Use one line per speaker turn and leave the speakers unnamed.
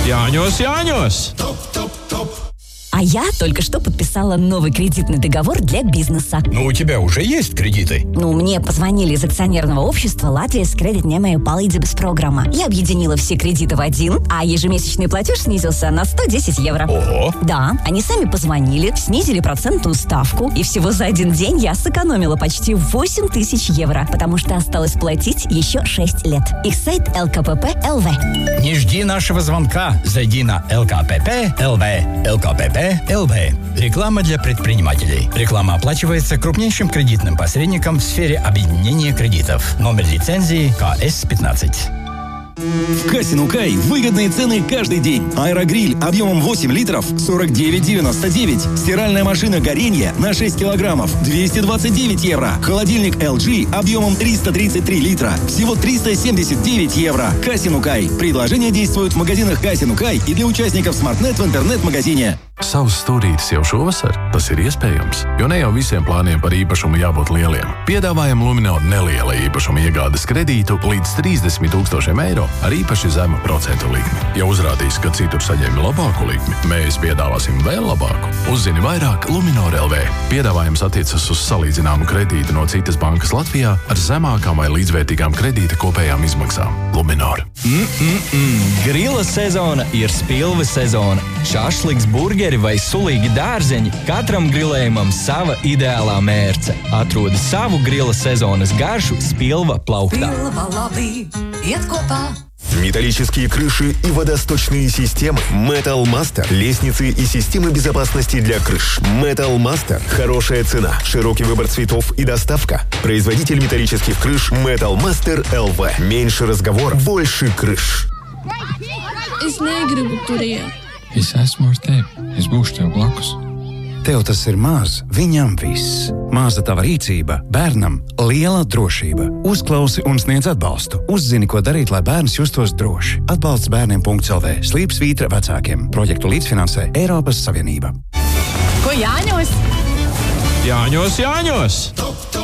Jāņos!
А я только что подписала новый кредитный договор для бизнеса.
У тебя уже есть кредиты?
Мне позвонили из акционерного общества Латвijas кредитņēmēju palīdzības программа. Я объединила все кредиты в один, а ежемесячный платеж снизился на 110 евро.
Ого!
Да, они сами позвонили, снизили процентную ставку, и всего за один день я сэкономила почти 8000 евро, потому что осталось платить еще 6 лет. Их сайт LKPP.LV.
Не жди нашего звонка. Зайди на LKPP.LV. LKPP.LV. Реклама для предпринимателей. Реклама оплачивается крупнейшим кредитным посредником в сфере объединения кредитов. Номер лицензии КС-15.
В кассе Нукай выгодные цены каждый день. Аэрогриль объемом 8 литров 49,99. Стиральная машина Горенье на 6 килограммов 229 евро. Холодильник LG объемом 333 литра всего 379 евро. Кассе Нукай. Предложения действуют в магазинах Кассе Нукай и для участников SmartNet в интернет-магазине.
Savs stūrītis jau šovasar? Tas ir iespējams, jo ne jau visiem plāniem par īpašumu jābūt lieliem. Piedāvājam Luminor neliela īpašuma iegādes kredītu līdz 30,000 eiro ar īpaši zemu procentu likmi. Ja uzrādīs, ka citur saņem labāku likmi, mēs piedāvāsim vēl labāku. Uzzini vairāk Luminor LV. Piedāvājums attiecas uz salīdzināmu kredītu no citas bankas Latvijā ar zemākām vai līdzvērtīgām kredīta kopējām izmaksām. Luminor.
Grila sezona ir spilve sezona. Šašliks, burgeri vai sulīgi dārzeņi, katram grilējumam sava ideālā mērce. Atrodi savu grila sezonas garšu Spilva plauktā.
Металлические крыши и водосточные системы. Metal Master. Лестницы и системы безопасности для крыш. Metal Master. Хорошая цена, широкий выбор цветов и доставка. Производитель металлических крыш Metal Master LV. Меньше разговор, больше крыш.
Es negribu tur iet.
Es esmu ar tevi. Es būšu tev blakus. Tev tas ir maz, viņam viss. Maza tava rīcība, bērnam liela drošība. Uzklausi un sniedz atbalstu. Uzzini, ko darīt, lai bērns justos droši. Atbalsts bērniem.lv. Slīpsvītra vecākiem. Projektu līdzfinansē Eiropas Savienība.
Ko Jāņos?
Jāņos!